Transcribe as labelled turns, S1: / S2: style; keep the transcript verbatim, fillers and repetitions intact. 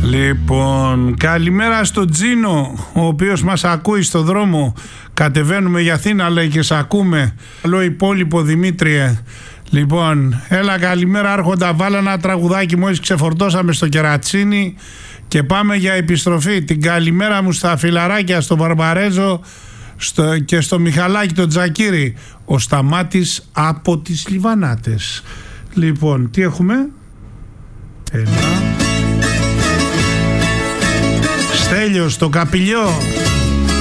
S1: Λοιπόν, καλημέρα στον Τζίνο, ο οποίος μας ακούει στο δρόμο. Κατεβαίνουμε για Αθήνα, λέει, και σ' ακούμε. Καλό υπόλοιπο, Δημήτριε. Λοιπόν, έλα, καλημέρα Άρχοντα, βάλε ένα τραγουδάκι, μόλις ξεφορτώσαμε στο κερατσίνι και πάμε για επιστροφή. Την καλημέρα μου στα φιλαράκια, στο Βαρβαρέζο στο, και στο Μιχαλάκι τον Τζακίρι. Ο Σταμάτης από τις Λιβανάτες. Λοιπόν, τι έχουμε? Έλα. Στέλιος, το Καπηλιό.